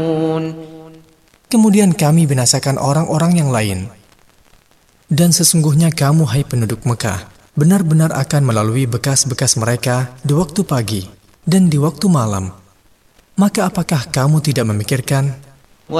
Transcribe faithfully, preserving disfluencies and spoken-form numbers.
Kemudian kami binasakan orang-orang yang lain. Dan sesungguhnya kamu, hai penduduk Mekah, benar-benar akan melalui bekas-bekas mereka di waktu pagi dan di waktu malam. Maka apakah kamu tidak memikirkan